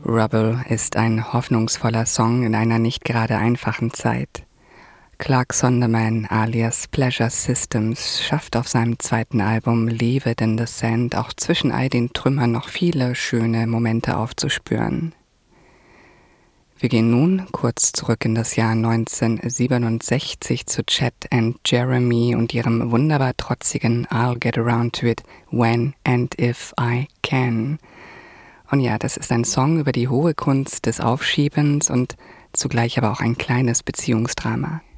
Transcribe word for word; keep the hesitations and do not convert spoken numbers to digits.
Rubble ist ein hoffnungsvoller Song in einer nicht gerade einfachen Zeit. Clark Sonderman alias Pleasure Systems schafft auf seinem zweiten Album Leave It in the Sand auch zwischen all den Trümmern noch viele schöne Momente aufzuspüren. Wir gehen nun kurz zurück in das Jahr neunzehnhundertsiebenundsechzig zu Chet and Jeremy und ihrem wunderbar trotzigen I'll Get Around to It When and If I Can. Und ja, das ist ein Song über die hohe Kunst des Aufschiebens und zugleich aber auch ein kleines Beziehungsdrama.